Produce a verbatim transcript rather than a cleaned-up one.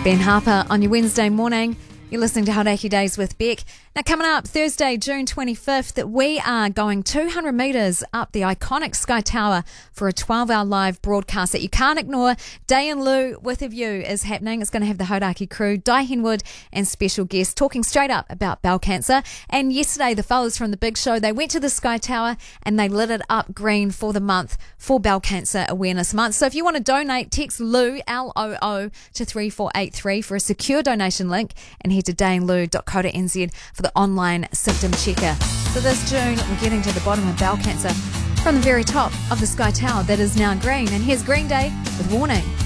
Ben Harper on your Wednesday morning. You're listening to Hauraki Days with Beck. Now, coming up Thursday, June twenty-fifth, we are going two hundred metres up the iconic Sky Tower for a twelve-hour live broadcast that you can't ignore. Day in Lieu with a View is happening. It's going to have the Hauraki crew, Di Henwood, and special guests talking straight up about bowel cancer. And yesterday, the fellas from The Big Show, they went to the Sky Tower and they lit it up green for the month for Bowel Cancer Awareness Month. So if you want to donate, text Lou, L O O, to three four eight three for a secure donation link and head to day in lieu dot co dot n z for the online symptom checker. So this June, we're getting to the bottom of bowel cancer from the very top of the Sky Tower that is now green. And here's Green Day with Warning.